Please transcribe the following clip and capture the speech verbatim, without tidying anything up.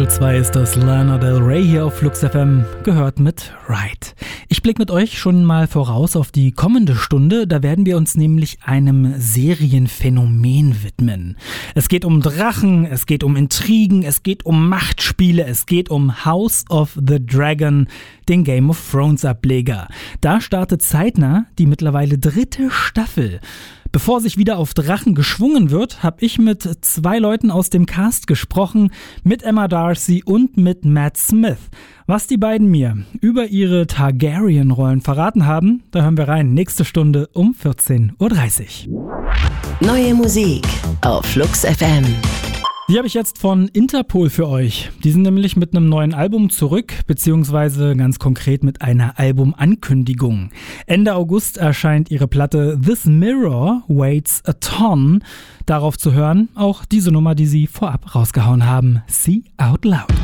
zwei ist das Lana Del Rey hier auf Flux F M, gehört mit Right. Ich blicke mit euch schon mal voraus auf die kommende Stunde, da werden wir uns nämlich einem Serienphänomen widmen. Es geht um Drachen, es geht um Intrigen, es geht um Machtspiele, es geht um House of the Dragon, den Game of Thrones Ableger. Da startet zeitnah die mittlerweile dritte Staffel. Bevor sich wieder auf Drachen geschwungen wird, habe ich mit zwei Leuten aus dem Cast gesprochen, mit Emma Darcy und mit Matt Smith. Was die beiden mir über ihre Targaryen-Rollen verraten haben, da hören wir rein. Nächste Stunde um vierzehn Uhr dreißig. Neue Musik auf Flux F M. Die habe ich jetzt von Interpol für euch. Die sind nämlich mit einem neuen Album zurück, beziehungsweise ganz konkret mit einer Albumankündigung. Ende August erscheint ihre Platte This Mirror Weighs a Ton. Darauf zu hören auch diese Nummer, die sie vorab rausgehauen haben. See Out Loud.